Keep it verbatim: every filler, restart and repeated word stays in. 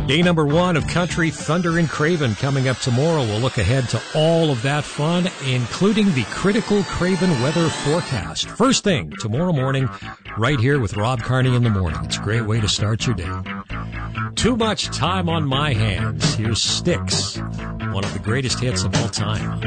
Day number one of Country Thunder and Craven coming up tomorrow. We'll look ahead to all of that fun, including the critical Craven weather forecast. First thing, tomorrow morning, right here with Rob Carney in the morning. It's a great way to start your day. Too Much Time on My Hands. Here's Styx, one of the greatest hits of all time.